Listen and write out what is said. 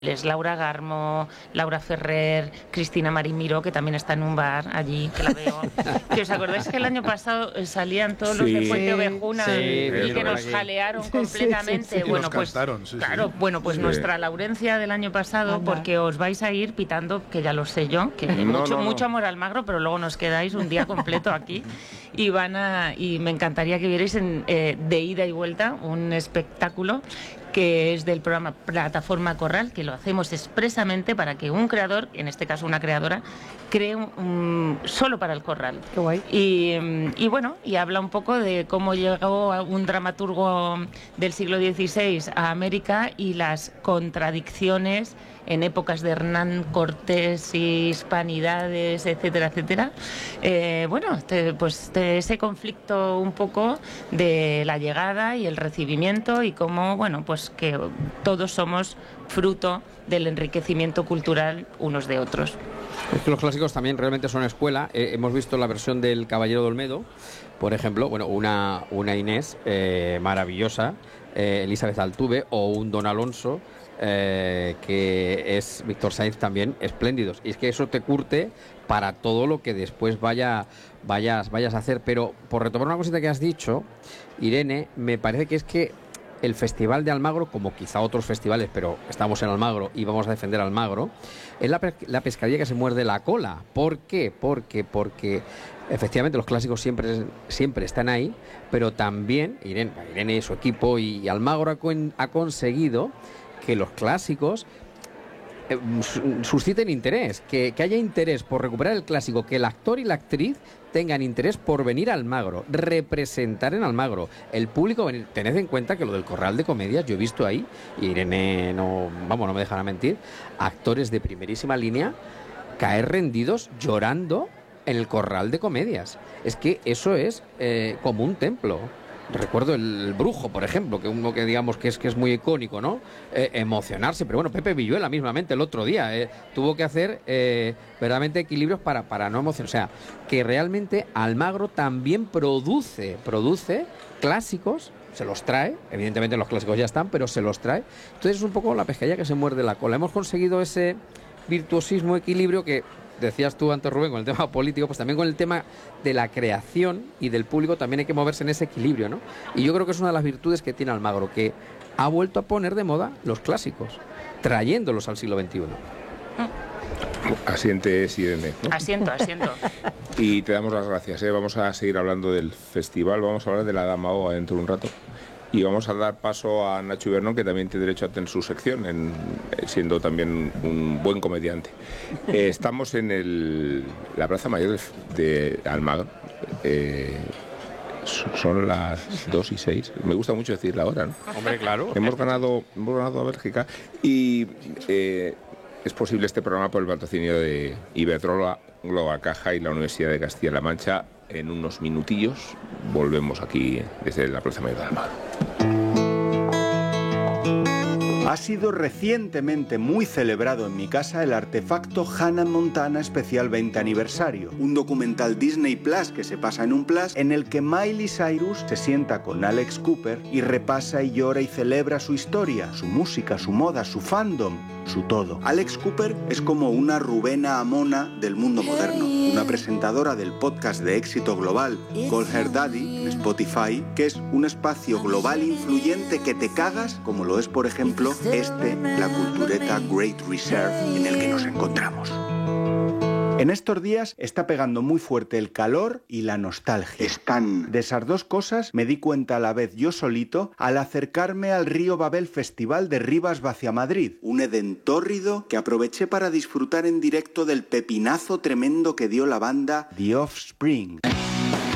Laura Garmo, Laura Ferrer, Cristina Marimiro, que también está en un bar allí, que la veo. ¿Que os acordáis que el año pasado salían todos los de Fuente Ovejuna y que nos jalearon completamente? Sí. Bueno, pues cantaron, claro, bueno, pues nuestra Laurencia del año pasado, porque os vais a ir pitando, que ya lo sé yo, que mucho amor al Magro, pero luego nos quedáis un día completo aquí y me encantaría que vierais de ida y vuelta un espectáculo que es del programa Plataforma Corral, que lo hacemos expresamente para que un creador, en este caso una creadora, cree solo para el corral. Qué guay. Y bueno, y habla un poco de cómo llegó un dramaturgo del siglo XVI a América y las contradicciones en épocas de Hernán Cortés y hispanidades, etcétera, etcétera. Ese conflicto un poco de la llegada y el recibimiento y cómo, bueno, pues que todos somos fruto del enriquecimiento cultural unos de otros. Es que los clásicos también realmente son escuela. Hemos visto la versión del Caballero de Olmedo, por ejemplo, bueno, una Inés maravillosa, Elizabeth Altuve, o un Don Alonso, que es Víctor Sainz, también espléndidos. Y es que eso te curte para todo lo que después vayas a hacer. Pero por retomar una cosita que has dicho, Irene, me parece que es que el Festival de Almagro, como quizá otros festivales, pero estamos en Almagro y vamos a defender Almagro, es la pescadilla que se muerde la cola. ¿Por qué? Porque efectivamente los clásicos siempre están ahí, pero también Irene y su equipo y Almagro ha conseguido que los clásicos susciten interés, que haya interés por recuperar el clásico, que el actor y la actriz tengan interés por venir a Almagro, representar en Almagro, el público venir. Tened en cuenta que lo del Corral de Comedias, yo he visto ahí, y Irene no me dejará mentir, actores de primerísima línea caer rendidos llorando en el Corral de Comedias. Es que eso es como un templo. Recuerdo el Brujo, por ejemplo, que uno que digamos que es muy icónico, ¿no? Emocionarse, pero bueno, Pepe Villuela mismamente el otro día tuvo que hacer verdaderamente equilibrios para no emocionar. O sea, que realmente Almagro también produce clásicos, se los trae, evidentemente los clásicos ya están, pero se los trae. Entonces es un poco la pescadilla que se muerde la cola. Hemos conseguido ese virtuosismo, equilibrio que decías tú antes, Rubén, con el tema político, pues también con el tema de la creación y del público también hay que moverse en ese equilibrio, ¿no? Y yo creo que es una de las virtudes que tiene Almagro, que ha vuelto a poner de moda los clásicos, trayéndolos al siglo XXI. Asientes, Irene, ¿no? Asiento. Y te damos las gracias, ¿eh? Vamos a seguir hablando del festival, vamos a hablar de la Dama Oa dentro de un rato. Y vamos a dar paso a Nacho Ibernón, que también tiene derecho a tener su sección, siendo también un buen comediante. Estamos en la Plaza Mayor de Almagro. Son las 2:06. Me gusta mucho decir la hora, ¿no? Hombre, claro. Hemos ganado a Bélgica y es posible este programa por el patrocinio de Iberdrola, Globa Caja y la Universidad de Castilla-La Mancha. En unos minutillos volvemos aquí desde la Plaza Mayor de Almagro. Ha sido recientemente muy celebrado en mi casa el artefacto Hannah Montana Especial 20 Aniversario, un documental Disney Plus que se pasa en un Plus en el que Miley Cyrus se sienta con Alex Cooper y repasa y llora y celebra su historia, su música, su moda, su fandom, su todo. Alex Cooper es como una Rubena Amona del mundo moderno, una presentadora del podcast de éxito global Call Her Daddy en Spotify, que es un espacio global influyente que te cagas, como lo es por ejemplo la cultureta Great Reserve en el que nos encontramos. En estos días está pegando muy fuerte el calor y la nostalgia. De esas dos cosas me di cuenta a la vez yo solito al acercarme al Río Babel Festival de Rivas Vaciamadrid, un Edén tórrido que aproveché para disfrutar en directo del pepinazo tremendo que dio la banda The Offspring.